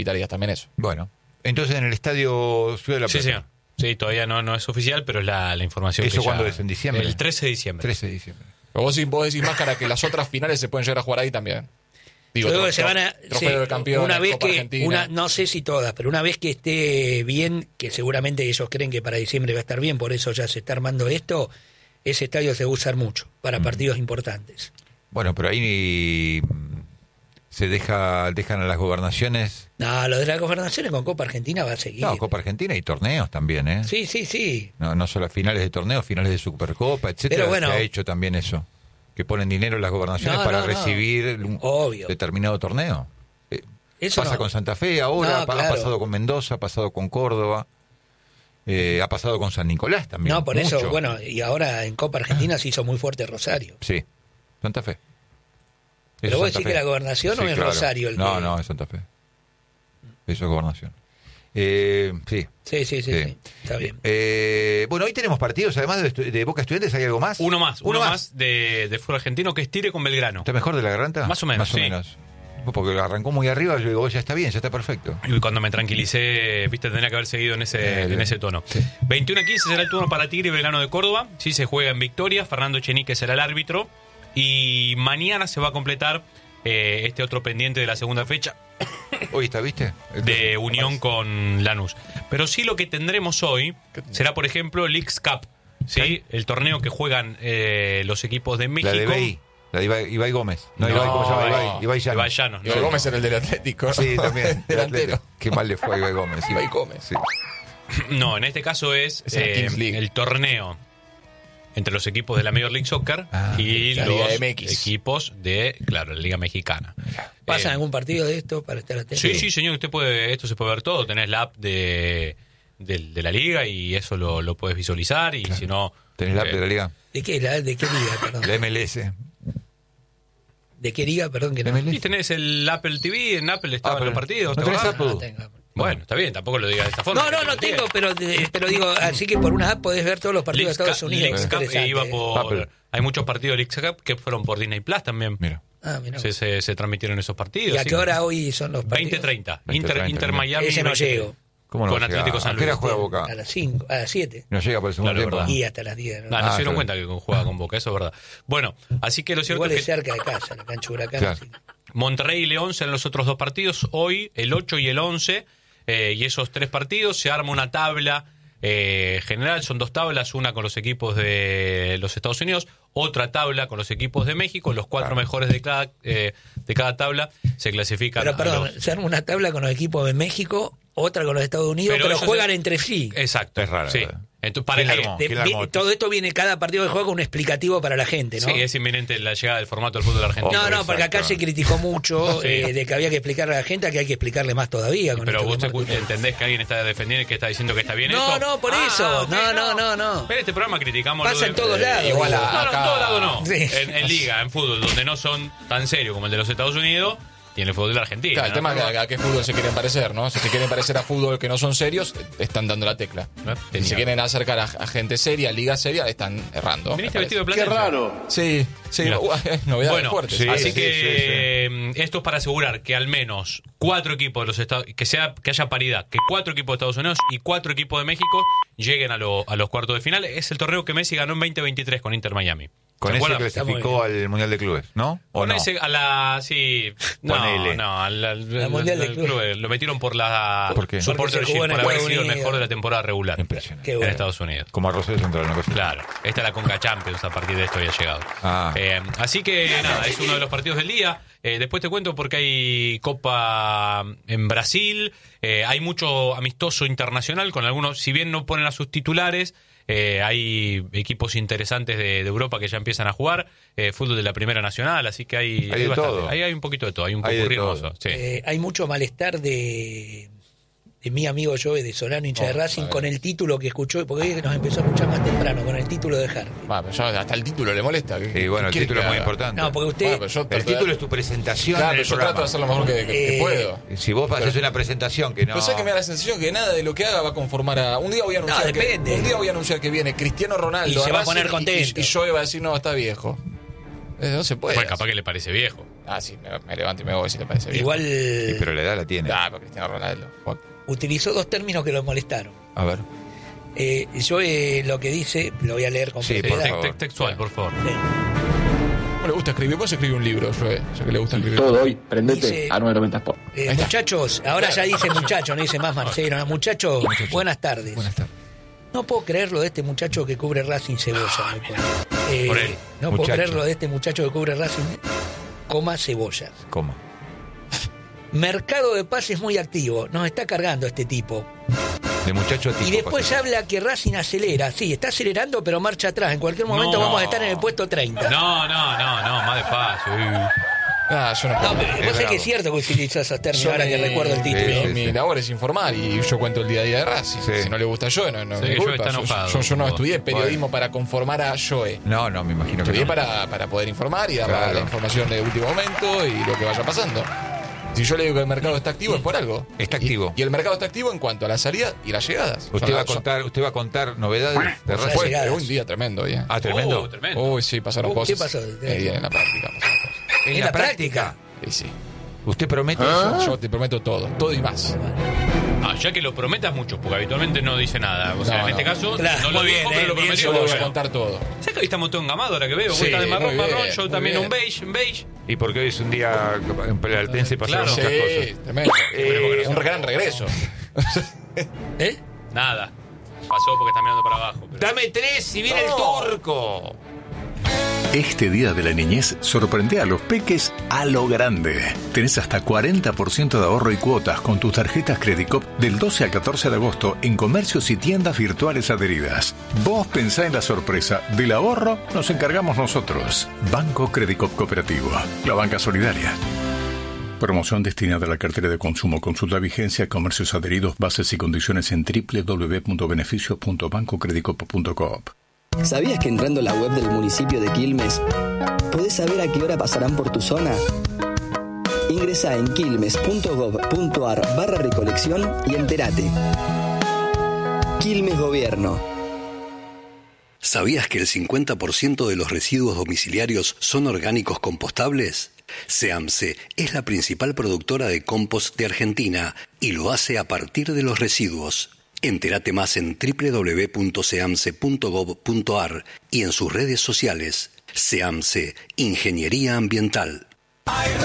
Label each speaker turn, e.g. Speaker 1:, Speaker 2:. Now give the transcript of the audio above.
Speaker 1: Invitarías también eso.
Speaker 2: Bueno, entonces en el estadio Ciudad de la Plata.
Speaker 3: Sí, señor. Sí, todavía no es oficial, pero es la información.
Speaker 2: ¿Eso
Speaker 3: que
Speaker 2: cuándo
Speaker 3: ya...
Speaker 2: es? ¿En diciembre?
Speaker 3: El 13 de diciembre.
Speaker 2: 13 de diciembre.
Speaker 1: Pero vos decís, Máscara, que las otras finales se pueden llegar a jugar ahí también. Digo,
Speaker 4: Yo creo que se van a,
Speaker 1: trofeo de campeones,
Speaker 4: una vez
Speaker 1: Copa
Speaker 4: que
Speaker 1: Argentina.
Speaker 4: no sé si todas, pero una vez que esté bien, que seguramente ellos creen que para diciembre va a estar bien, por eso ya se está armando esto, ese estadio se va a usar mucho para partidos importantes.
Speaker 2: Bueno, pero ahí se dejan a las gobernaciones.
Speaker 4: No, lo de las gobernaciones con Copa Argentina va a seguir.
Speaker 2: No, Copa Argentina y torneos también, ¿eh?
Speaker 4: Sí.
Speaker 2: No solo finales de torneos, finales de Supercopa, etcétera.
Speaker 4: Pero bueno,
Speaker 2: se ha hecho también eso. Que ponen dinero en las gobernaciones para recibir un determinado torneo.
Speaker 4: Eso
Speaker 2: pasa con Santa Fe ahora, ha pasado con Mendoza, ha pasado con Córdoba, ha pasado con San Nicolás también.
Speaker 4: No, por eso, bueno, y ahora en Copa Argentina se hizo muy fuerte Rosario.
Speaker 2: Sí, Santa Fe.
Speaker 4: Pero vos decís que la gobernación no es Rosario el
Speaker 2: No, no, es Santa Fe. Eso es gobernación. Sí.
Speaker 4: Sí, está bien.
Speaker 2: Bueno, hoy tenemos partidos, además de Boca Estudiantes, ¿hay algo más?
Speaker 3: Uno más de fútbol argentino, que es Tigre con Belgrano.
Speaker 2: ¿Está mejor de la garganta?
Speaker 3: Más o menos, sí.
Speaker 2: Porque arrancó muy arriba, yo digo, ya está bien, ya está perfecto.
Speaker 3: Y cuando me tranquilicé, viste, tendría que haber seguido en ese tono. Sí. 21-15 será el turno para Tigre y Belgrano de Córdoba. Sí, se juega en Victoria. Fernando Echenique será el árbitro. Y mañana se va a completar este otro pendiente de la segunda fecha.
Speaker 2: Hoy está, ¿viste?
Speaker 3: De Unión con Lanús. Pero sí, lo que tendremos hoy será, por ejemplo, Leagues Cup. ¿Sí? El torneo que juegan los equipos de México.
Speaker 2: La de Ibai Gómez.
Speaker 3: No,
Speaker 2: ¿Cómo se llama? Ibai
Speaker 3: Llanos.
Speaker 1: Ibai Gómez era el del Atlético.
Speaker 2: Sí, también.
Speaker 1: Delantero.
Speaker 2: Qué mal le fue a Ibai Gómez.
Speaker 1: Ibai Gómez.
Speaker 2: Sí.
Speaker 3: No, en este caso es
Speaker 1: el
Speaker 3: torneo entre los equipos de la Major League Soccer y los equipos de, la Liga Mexicana.
Speaker 4: ¿Pasan algún partido de esto para estar atento?
Speaker 3: Sí, señor, esto se puede ver todo. Tenés la app de la Liga y eso lo puedes visualizar. Y si no...
Speaker 2: ¿Tenés la app de la Liga?
Speaker 4: ¿De qué liga, perdón?
Speaker 2: La MLS.
Speaker 4: ¿De qué liga, perdón? Que no.
Speaker 3: Y tenés el Apple TV, en Apple estaban los partidos.
Speaker 2: ¿No tenés Apple?
Speaker 4: No tengo.
Speaker 3: Bueno, está bien, tampoco lo digas de esta forma.
Speaker 4: No tengo, pero digo, así que por una app podés ver todos los partidos de Estados Unidos.
Speaker 3: Hay muchos partidos de Leagues Cup que fueron por Disney Plus también.
Speaker 2: Mira.
Speaker 3: Se transmitieron esos partidos.
Speaker 4: ¿Y a qué hora hoy son los partidos?
Speaker 3: 20:30. Inter Miami.
Speaker 4: Ese no llego.
Speaker 2: ¿Cómo no
Speaker 3: con Atlético San Luis.
Speaker 2: ¿A qué hora juega Boca?
Speaker 4: A las 5, a las 7.
Speaker 2: No llega por el segundo tiempo.
Speaker 4: Y hasta las 10.
Speaker 3: No se dieron cuenta que juega con Boca, eso es verdad. Bueno, así que lo cierto
Speaker 4: igual
Speaker 3: es
Speaker 4: que cerca de casa, la cancha Huracán.
Speaker 2: Claro.
Speaker 3: Monterrey y León serán los otros dos partidos. Hoy, el 8 y el 11. Y esos tres partidos se arma una tabla general. Son dos tablas, una con los equipos de los Estados Unidos, otra tabla con los equipos de México. Los cuatro mejores de cada tabla se clasifican.
Speaker 4: Pero perdón, se arma una tabla con los equipos de México, otra con los Estados Unidos, pero juegan entre sí.
Speaker 3: Exacto.
Speaker 2: Es raro.
Speaker 3: Sí. Entonces,
Speaker 4: todo esto viene, cada partido de juego con un explicativo para la gente, ¿no?
Speaker 3: Sí, es inminente la llegada del formato del fútbol argentino.
Speaker 4: No, porque acá se criticó mucho de que había que explicarle a la gente, que hay que explicarle más todavía. Con
Speaker 3: pero vos entendés que alguien está defendiendo y que está diciendo que está bien esto.
Speaker 4: No, por eso. No.
Speaker 3: Pero este programa criticamos.
Speaker 4: Pasa en todos lados.
Speaker 1: Igual
Speaker 3: en todos lados no.
Speaker 4: Sí.
Speaker 3: En liga, en fútbol, donde no son tan serios como el de los Estados Unidos, y en el fútbol de la Argentina.
Speaker 1: Claro, el tema es a qué fútbol se quieren parecer, ¿no? Si se quieren parecer a fútbol que no son serios, están dando la tecla. Si se quieren acercar a gente seria, a liga seria, están errando.
Speaker 3: ¿Viniste vestido de platense?
Speaker 5: Qué raro.
Speaker 1: Sí. Novedades fuertes.
Speaker 3: Sí, así que esto es para asegurar que al menos 4 equipos de los Estados que haya paridad, que 4 equipos de Estados Unidos y 4 equipos de México lleguen a los cuartos de final. Es el torneo que Messi ganó en 2023 con Inter Miami.
Speaker 2: Con ese clasificó al Mundial de Clubes, ¿no?
Speaker 3: Con ese, sí. Al
Speaker 4: Mundial de Clubes.
Speaker 3: Lo metieron por la supportership, por haber sido el mejor de la temporada regular.
Speaker 2: Impresionante.
Speaker 3: En Estados Unidos.
Speaker 2: Como a Rosario Central, ¿no?
Speaker 3: Claro. Esta es la Conca Champions, a partir de esto había llegado. Así que nada, es uno de los partidos del día. Después te cuento porque hay Copa en Brasil, hay mucho amistoso internacional con algunos, si bien no ponen a sus titulares. Hay equipos interesantes de Europa que ya empiezan a jugar, fútbol de la Primera Nacional, así que hay
Speaker 2: de todo.
Speaker 3: Hay un poquito de todo, hay un popurrí hermoso. Sí.
Speaker 4: Hay mucho malestar de mi amigo Joe de Solano, hincha de Racing, con el título que escuchó, porque nos empezó a escuchar más temprano, con el título de Harvey.
Speaker 1: Pero hasta el título le molesta.
Speaker 2: Bueno, el título es muy importante.
Speaker 4: No, porque usted...
Speaker 2: el título es tu presentación.
Speaker 1: Claro,
Speaker 2: en el
Speaker 1: yo
Speaker 2: programa.
Speaker 1: trato de hacer lo mejor que puedo.
Speaker 2: Si vos haces una presentación que no...
Speaker 1: Pero sé que me da la sensación que nada de lo que haga va a conformar a... Un día voy a anunciar que viene Cristiano Ronaldo
Speaker 4: y se va a poner contento.
Speaker 1: Y Joe va a decir, no, está viejo. No se puede.
Speaker 3: Bueno, capaz que le parece viejo.
Speaker 1: Sí, me levanto y me voy si le parece bien.
Speaker 4: Igual.
Speaker 2: Sí, pero la edad la tiene.
Speaker 1: Pero Cristiano Ronaldo.
Speaker 4: Utilizó 2 términos que lo molestaron.
Speaker 2: A ver.
Speaker 4: Yo lo que dice, lo voy a leer con
Speaker 3: propiedad. Textual, por favor.
Speaker 4: Sí.
Speaker 1: No le gusta escribir, vos escribí un libro, ya que le gusta escribir.
Speaker 5: Todo hoy, prendete
Speaker 4: Dice,
Speaker 5: a 990 Sport.
Speaker 4: Muchachos, ahora ya dice muchachos, no dice más Marcelo. No, muchachos, buenas tardes.
Speaker 2: Buenas tardes.
Speaker 4: No puedo creer lo de este muchacho que cubre Racing Cebolla.
Speaker 3: Por él.
Speaker 4: No puedo creer lo de este muchacho que cubre Racing, Cebollas.
Speaker 2: ¿Cómo?
Speaker 4: Mercado de pases muy activo. Nos está cargando este tipo.
Speaker 2: De muchacho tipo.
Speaker 4: Y después habla que Racing acelera. Sí, está acelerando, pero marcha atrás. En cualquier momento vamos a estar en el puesto 30.
Speaker 3: No, más despacio.
Speaker 1: Yo no puedo.
Speaker 4: No, pero vos sé que es cierto que utilizó esos términos ahora que recuerdo el título.
Speaker 1: Mi labor es informar y yo cuento el día a día de Racing. Si no le gusta a Joe, no me culpa.
Speaker 3: Está enojado,
Speaker 1: yo no estudié periodismo para conformar a Joe.
Speaker 2: No, me imagino que
Speaker 1: estudié
Speaker 2: no.
Speaker 1: para poder informar y dar la información de último momento y lo que vaya pasando. Si yo le digo que el mercado está activo es por algo.
Speaker 2: Está activo.
Speaker 1: Y el mercado está activo en cuanto a la salida y las llegadas.
Speaker 2: Usted va a contar novedades de Racing.
Speaker 1: Fue un día tremendo.
Speaker 2: Tremendo.
Speaker 1: Uy, sí, pasaron cosas.
Speaker 4: ¿Qué pasó?
Speaker 1: En la práctica pasaron cosas.
Speaker 2: ¿En la práctica?
Speaker 1: Sí.
Speaker 2: ¿Usted promete eso?
Speaker 1: Yo te prometo todo y más.
Speaker 3: Ya que lo prometas mucho, porque habitualmente no dice nada. O sea, en este caso,
Speaker 4: claro,
Speaker 3: no lo dijo, pero lo prometió.
Speaker 1: Yo le voy a contar todo.
Speaker 3: ¿Sabes que hoy estamos todos engamados ahora que veo? Vos
Speaker 2: Sí,
Speaker 3: estás de marrón,
Speaker 1: muy bien,
Speaker 3: yo también un beige.
Speaker 2: Y porque hoy es un día en Platense pasaron
Speaker 3: Claro.
Speaker 2: muchas cosas.
Speaker 1: Tremendo. Un gran regreso.
Speaker 3: Nada. Pasó porque está mirando para abajo. Pero...
Speaker 2: ¡Dame 3 y viene el turco!
Speaker 6: Este día de la niñez sorprende a los peques a lo grande. Tenés hasta 40% de ahorro y cuotas con tus tarjetas Credicop del 12 al 14 de agosto en comercios y tiendas virtuales adheridas. Vos pensá en la sorpresa. Del ahorro nos encargamos nosotros. Banco Credicop Cooperativo. La banca solidaria. Promoción destinada a la cartera de consumo. Consulta vigencia, comercios adheridos, bases y condiciones en www.beneficios.bancocredicop.coop.
Speaker 7: ¿Sabías que entrando a la web del municipio de Quilmes podés saber a qué hora pasarán por tu zona? Ingresá en quilmes.gov.ar/recolección y entérate. Quilmes Gobierno.
Speaker 8: ¿Sabías que el 50% de los residuos domiciliarios son orgánicos compostables? SEAMSE es la principal productora de compost de Argentina y lo hace a partir de los residuos. Entérate más en www.seamse.gov.ar y en sus redes sociales. SEAMSE, Ingeniería Ambiental.